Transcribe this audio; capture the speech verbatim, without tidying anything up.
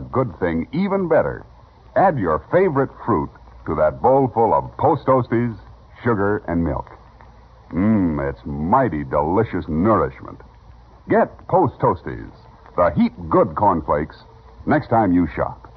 good thing even better. Add your favorite fruit to that bowl full of Post Toasties, sugar, and milk. Mmm, it's mighty delicious nourishment. Get Post Toasties, the heap good cornflakes, next time you shop.